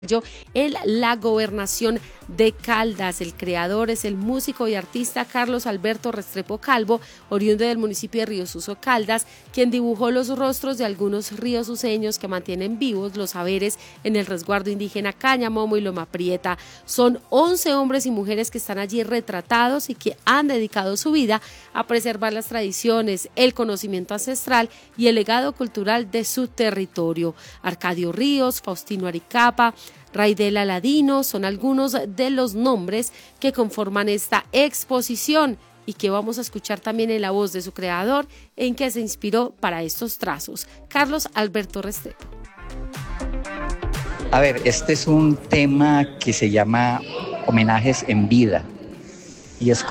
en la gobernación de Caldas. El creador es el músico y artista Carlos Alberto Restrepo Calvo, oriundo del municipio de Río Suso, Caldas, quien dibujó los rostros de algunos riosuceños que mantienen vivos los saberes en el resguardo indígena Caña, Momo y Loma Prieta. Son 11 hombres y mujeres que están allí retratados y que han dedicado su vida a preservar las tradiciones, el conocimiento ancestral y el legado cultural de su territorio. Arcadio Ríos, Faustino Aricapa, Raidela Ladino son algunos de los nombres que conforman esta exposición y que vamos a escuchar también en la voz de su creador, en que se inspiró para estos trazos, Carlos Alberto Restrepo. A ver, este es un tema que se llama Homenajes en Vida y es